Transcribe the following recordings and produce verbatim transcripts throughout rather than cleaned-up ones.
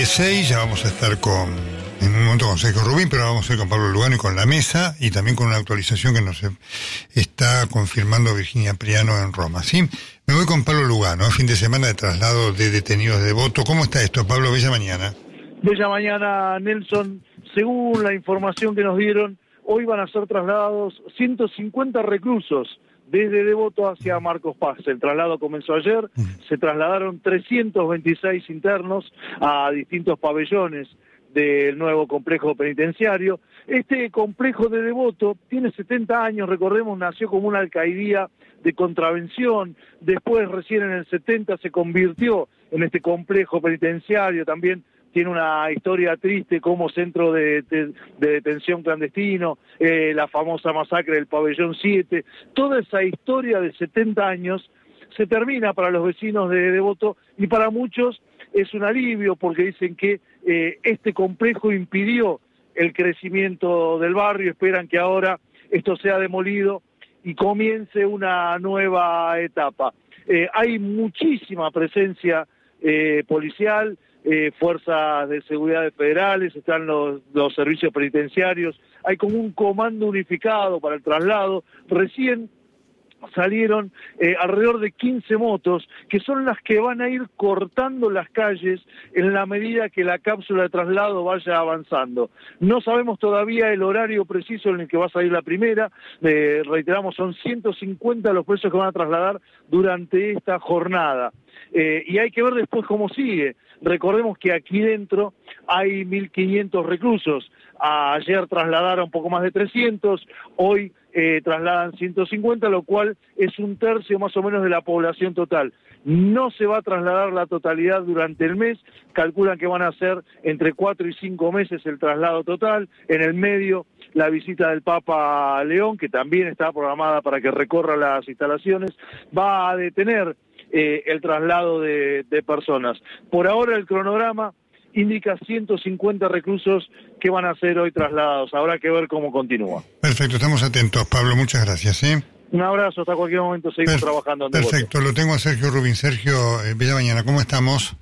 dieciséis, ya vamos a estar con, en un momento con Sergio Rubín, pero vamos a ir con Pablo Lugano y con la mesa, y también con una actualización que nos está confirmando Virginia Priano en Roma, ¿sí? Me voy con Pablo Lugano, fin de semana de traslado de detenidos de Devoto. ¿Cómo está esto, Pablo? Bella mañana. Bella mañana, Nelson. Según la información que nos dieron, hoy van a ser trasladados ciento cincuenta reclusos desde Devoto hacia Marcos Paz. El traslado comenzó ayer, se trasladaron trescientos veintiséis internos a distintos pabellones del nuevo complejo penitenciario. Este complejo de Devoto tiene setenta años, recordemos, nació como una alcaidía de contravención, después recién en el setenta se convirtió en este complejo penitenciario, también tiene una historia triste como centro de, de, de detención clandestino, eh, la famosa masacre del pabellón siete, toda esa historia de setenta años se termina para los vecinos de Devoto y para muchos es un alivio porque dicen que eh, este complejo impidió el crecimiento del barrio, esperan que ahora esto sea demolido y comience una nueva etapa. Eh, hay muchísima presencia eh, policial, Eh, fuerzas de seguridad federales, están los, los servicios penitenciarios, hay como un comando unificado para el traslado. Recién salieron eh, alrededor de quince motos, que son las que van a ir cortando las calles en la medida que la cápsula de traslado vaya avanzando. No sabemos todavía el horario preciso en el que va a salir la primera, eh, reiteramos, son ciento cincuenta los presos que van a trasladar durante esta jornada. Eh, y hay que ver después cómo sigue. Recordemos que aquí dentro hay mil quinientos reclusos. Ayer trasladaron un poco más de trescientos, hoy eh, trasladan ciento cincuenta, lo cual es un tercio más o menos de la población total. No se va a trasladar la totalidad durante el mes, calculan que van a ser entre cuatro y cinco meses el traslado total. En el medio, la visita del Papa a León, que también está programada para que recorra las instalaciones, va a detener Eh, el traslado de, de personas. Por ahora el cronograma indica ciento cincuenta reclusos que van a ser hoy trasladados. Habrá que ver cómo continúa. Perfecto, estamos atentos, Pablo, muchas gracias. ¿eh? Un abrazo, hasta cualquier momento seguimos per trabajando. En perfecto, Devoto. Lo tengo a Sergio Rubín. Sergio, eh, bella mañana, ¿cómo estamos?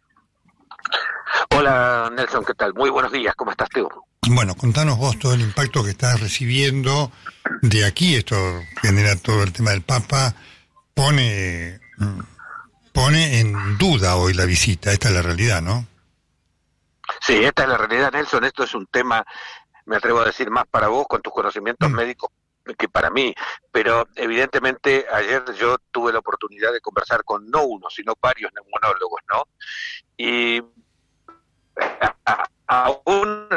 Hola Nelson, ¿qué tal? Muy buenos días, ¿cómo estás, Teo? Bueno, contanos vos todo el impacto que estás recibiendo de aquí. Esto genera todo el tema del Papa, pone... pone en duda hoy la visita, esta es la realidad, ¿no? Sí, esta es la realidad, Nelson, esto es un tema, me atrevo a decir, más para vos con tus conocimientos mm. médicos que para mí, pero evidentemente ayer yo tuve la oportunidad de conversar con no uno, sino varios neumonólogos, ¿no? Y aún...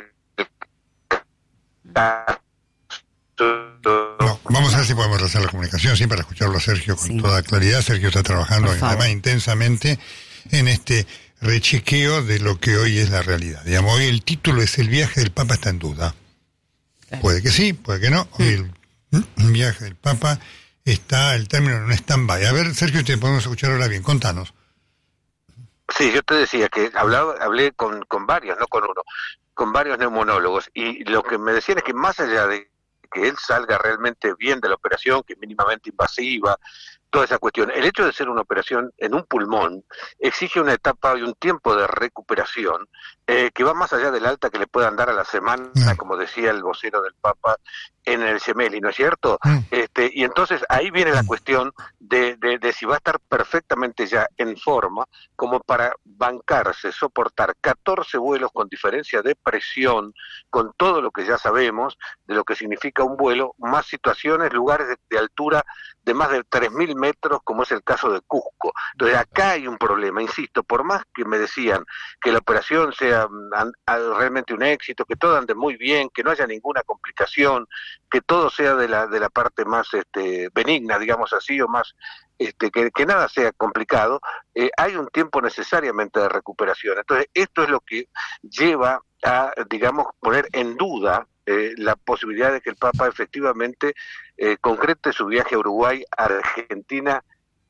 No, vamos a ver si podemos hacer la comunicación, sí, para escucharlo a Sergio con sí. toda claridad. Sergio está trabajando además intensamente en este rechequeo de lo que hoy es la realidad. Digamos, hoy el título es El viaje del Papa está en duda. Puede que sí, puede que no. Hoy el, el viaje del Papa está, el término en un stand-by. A ver, Sergio, te podemos escuchar ahora bien, contanos. Sí, yo te decía que hablaba, hablé con, con varios, no con uno, con varios neumonólogos, y lo que me decían es que más allá de que él salga realmente bien de la operación, que es mínimamente invasiva, toda esa cuestión. El hecho de ser una operación en un pulmón exige una etapa y un tiempo de recuperación eh, que va más allá del alta que le puedan dar a la semana, mm. como decía el vocero del Papa en el Gemelli, ¿no es cierto? Mm. Este, y entonces ahí viene la cuestión de, de, de si va a estar perfectamente ya en forma como para bancarse, soportar catorce vuelos con diferencia de presión, con todo lo que ya sabemos de lo que significa un vuelo, más situaciones, lugares de, de altura de más de tres mil metros, como es el caso de Cusco. Entonces acá hay un problema, insisto, por más que me decían que la operación sea an, an, realmente un éxito, que todo ande muy bien, que no haya ninguna complicación, que todo sea de la de la parte más este benigna, digamos así, o más este que, que nada sea complicado, eh, hay un tiempo necesariamente de recuperación. Entonces esto es lo que lleva a, digamos, poner en duda Eh, la posibilidad de que el Papa efectivamente eh, concrete su viaje a Uruguay, Argentina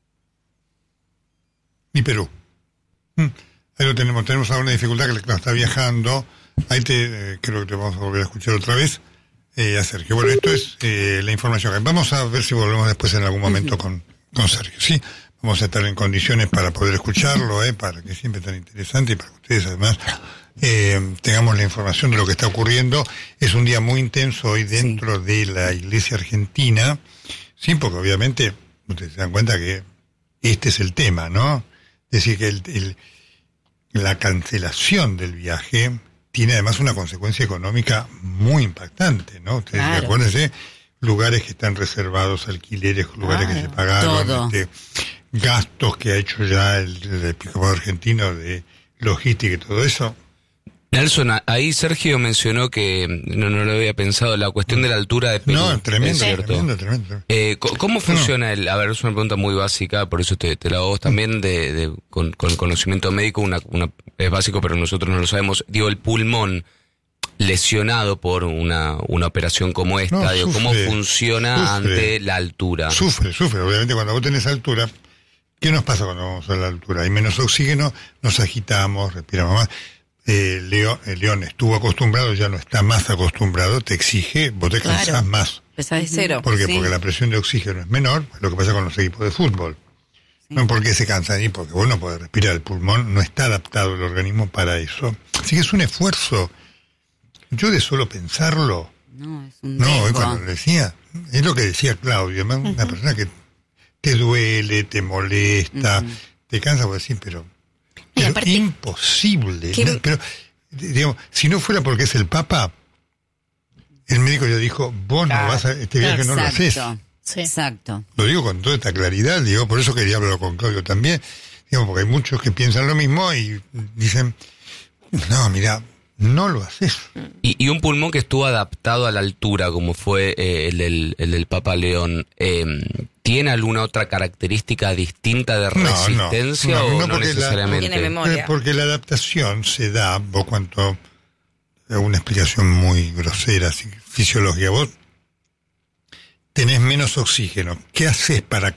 y Perú. Mm. Ahí lo tenemos, tenemos ahora una dificultad que no está viajando. Ahí te eh, creo que te vamos a volver a escuchar otra vez. Eh, a Sergio. Bueno, esto es eh, la información. Vamos a ver si volvemos después en algún momento con, con Sergio. Sí, vamos a estar en condiciones para poder escucharlo, eh, para que siempre tan interesante y para que ustedes además eh, tengamos la información de lo que está ocurriendo. Es un día muy intenso hoy dentro sí. de la Iglesia Argentina, sí, porque obviamente ustedes se dan cuenta que este es el tema, ¿no? Es decir, que el, el, la cancelación del viaje tiene además una consecuencia económica muy impactante, ¿no? Ustedes claro. acuérdense, lugares que están reservados, alquileres, lugares claro. que se pagaron, este, gastos que ha hecho ya el, el Episcopado argentino de logística y todo eso. Nelson, ahí Sergio mencionó que, no, no lo había pensado, la cuestión de la altura de Perú. No, tremendo, es cierto. tremendo, tremendo. Eh, ¿Cómo funciona el, a ver, es una pregunta muy básica, por eso te, te la hago vos también, de, de, con, con conocimiento médico, una, una, es básico, pero nosotros no lo sabemos. Digo, el pulmón lesionado por una, una operación como esta, no, digo, sufre, ¿cómo funciona sufre, ante la altura? Sufre, sufre, obviamente cuando vos tenés altura, ¿qué nos pasa cuando vamos a la altura? Hay menos oxígeno, nos agitamos, respiramos más. Eh, Leo, el León estuvo acostumbrado, ya no está más acostumbrado, te exige, vos te cansás claro, más. Pesás de cero. ¿Por qué? Sí. Porque la presión de oxígeno es menor, lo que pasa con los equipos de fútbol. Sí. No porque se cansan ni porque vos no podés respirar, el pulmón no está adaptado el organismo para eso. Así que es un esfuerzo. Yo de solo pensarlo, no, es un no, hoy cuando le decía, es lo que decía Claudio, una uh-huh. persona que te duele, te molesta, uh-huh. te cansa, por decir, pero... Pero aparte, imposible. ¿no? Pero, digamos, si no fuera porque es el Papa, el médico ya dijo, vos claro, no vas a, este viaje exacto, no lo haces. Sí. Exacto. Lo digo con toda esta claridad, digo, por eso quería hablar con Claudio también, digo, porque hay muchos que piensan lo mismo y dicen, no, mira, no lo haces. Y, y un pulmón que estuvo adaptado a la altura, como fue eh, el, del, el del Papa León, eh, ¿tiene alguna otra característica distinta de resistencia no, no, no, no, o no necesariamente? La, tiene memoria. Porque la adaptación se da, vos cuanto, una explicación muy grosera, fisiológica, vos tenés menos oxígeno. ¿Qué haces para